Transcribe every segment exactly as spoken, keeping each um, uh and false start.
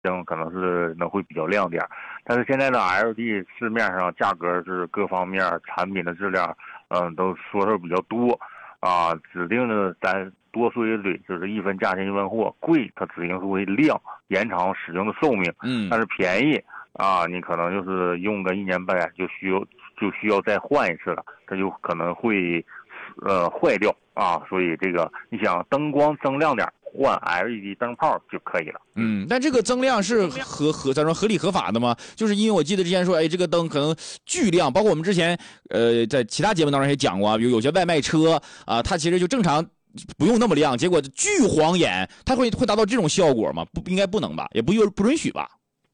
灯可能是能会比较亮点，但是现在的 L E D 市面上价格是各方面产品的质量，嗯，都说是比较多啊，指定的咱多说一嘴，就是一分价钱一分货，贵它指定是会亮，延长使用的寿命， 嗯， 但是便宜啊，你可能就是用个一年半载就需要就需要再换一次了，它就可能会呃坏掉啊，所以这个你想灯光增亮点，换 L E D 灯泡就可以了。 嗯，但这个增亮是合合咱说合理合法的吗？就是因为我记得之前说，哎，这个灯可能巨亮，包括我们之前呃在其他节目当中也讲过啊，比如有些外卖车啊，它其实就正常不用那么亮，结果巨晃眼，它会会达到这种效果吗？不应该不能吧，也不不允许吧？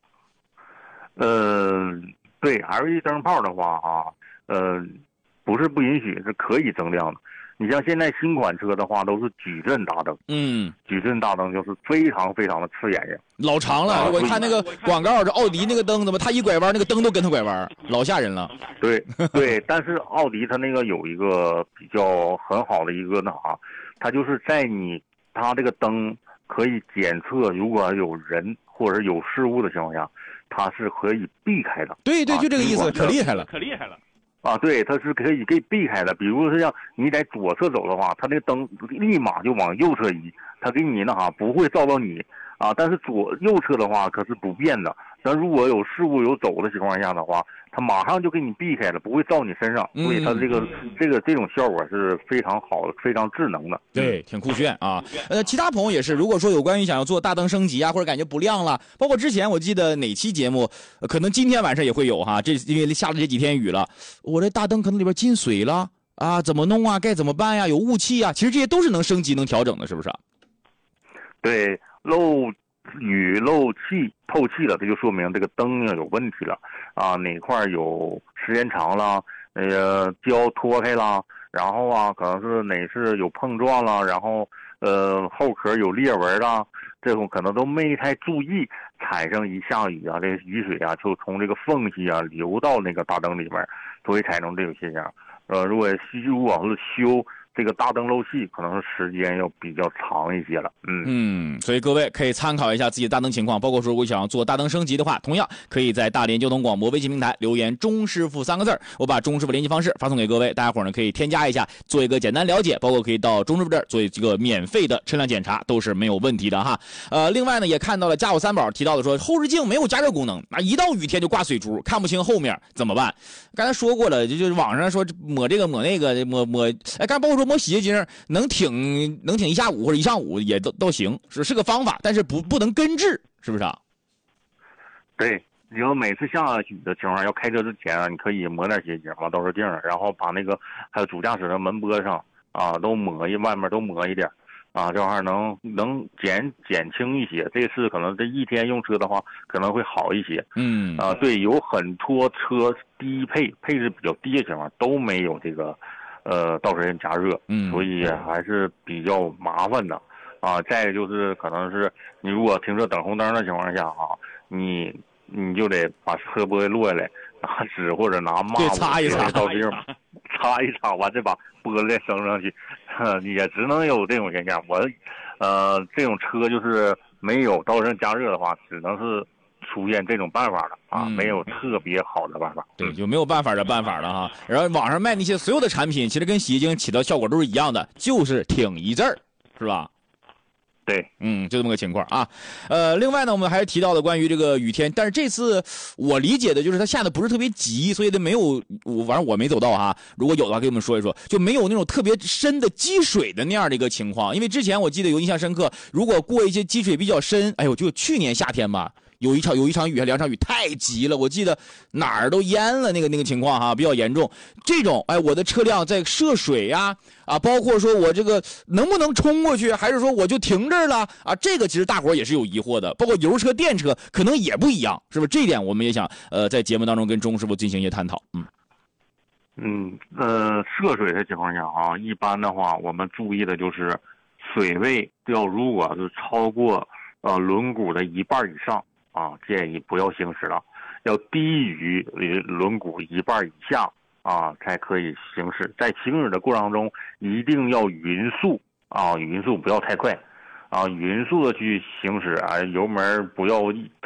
呃，对 L E D 灯泡的话啊，呃，不是不允许，是可以增亮的。你像现在新款车的话，都是矩阵大灯， 嗯， 矩阵大灯就是非常非常的刺眼人， 老长了。啊、我看那个广告，这奥迪那个灯怎么，它一拐弯，那个灯都跟它拐弯，老吓人了。 对对，但是奥迪它那个有一个比较很好的一个那啥，它就是在你它这个灯可以检测，如果有人或者有事物的情况下，它是可以避开的。 对对，就这个意思， 啊、 可厉害了， 可厉害了。 啊，对，它是可以可以避开的。比如说像你在左侧走的话，它那个灯立马就往右侧移，它给你那啥不会照到你啊。但是左右侧的话可是不变的。但如果有事物有走的情况下的话，它马上就给你避开了，不会照你身上。所以它这个、嗯、这个这种效果是非常好的，非常智能的。 对，挺酷炫啊。呃，其他朋友也是，如果说有关于想要做大灯升级啊，或者感觉不亮了，包括之前我记得哪期节目，呃、可能今天晚上也会有哈。这因为下了这几天雨了，我这大灯可能里边进水了啊，怎么弄啊？该怎么办呀？有雾气啊，其实这些都是能升级能调整的，是不是？ 对，漏雨漏气透气了，这就说明这个灯有问题了啊，哪块有时间长了，那个胶脱开了，然后啊可能是哪是有碰撞了，然后呃后壳有裂纹了，这种可能都没太注意，产生一下雨啊，这个雨水啊就从这个缝隙啊流到那个大灯里面，所以产生这种现象。呃，如果如果是修这个大灯漏气，可能是时间要比较长一些了。嗯嗯，所以各位可以参考一下自己的大灯情况，包括说如果想要做大灯升级的话，同样可以在大连交通广播微信平台留言钟师傅三个字，我把钟师傅联系方式发送给各位，大家伙呢可以添加一下，做一个简单了解，包括可以到钟师傅这儿做一个免费的车辆检查，都是没有问题的哈。呃，另外呢也看到了家有三宝提到的说后视镜没有加热功能，那一到雨天就挂水珠，看不清后面怎么办？刚才说过了，就就是网上说抹这个抹那个抹抹，哎，刚包括说抹洗洁精能挺能挺一下午或者一上午也都都行，是是个方法，但是不不能根治，是不是啊？ 对，你要每次下雨的情况下，要开车之前啊，你可以抹点洗洁精往倒车镜，然后把那个还有主驾驶的门玻上啊都抹一外面都抹一点啊，这玩意儿能能减减轻一些。这次可能这一天用车的话，可能会好一些。 嗯啊，对，有很多车低配配置比较低的情况都没有这个呃倒车镜加热， 嗯， 所以还是比较麻烦的啊。再就是可能是你如果停车等红灯的情况下啊，你你就得把车玻璃落下来，拿纸或者拿抹布擦一擦， 倒车镜擦一擦，完再把玻璃升上去，也只能有这种现象。我呃这种车就是没有倒车镜加热的话，只能是出现这种办法了啊、嗯，没有特别好的办法。 对，就没有办法的办法了哈。然后网上卖那些所有的产品，其实跟洗洁精起到效果都是一样的，就是挺一阵儿，是吧？ 对， 嗯，就这么个情况啊。呃，另外呢，我们还是提到了关于这个雨天，但是这次我理解的就是它下的不是特别急，所以它没有，我反正我没走到哈。如果有的话，给我们说一说，就没有那种特别深的积水的那样的一个情况。因为之前我记得有印象深刻，如果过一些积水比较深，哎呦，就去年夏天吧。有一场有一场雨还两场雨太急了，我记得哪儿都淹了，那个那个情况哈比较严重。这种哎，我的车辆在涉水呀 啊, 啊，包括说我这个能不能冲过去，还是说我就停这儿了啊？这个其实大伙也是有疑惑的，包括油车、电车可能也不一样，是不是？这一点我们也想呃在节目当中跟钟师傅进行一些探讨。嗯嗯呃，涉水的情况下啊，一般的话我们注意的就是水位要如果是超过呃轮毂的一半以上。啊，建议不要行驶了，要低于轮毂一半以下啊，才可以行驶。在行驶的过程中，一定要匀速啊，匀速不要太快啊，匀速的去行驶啊，油门不要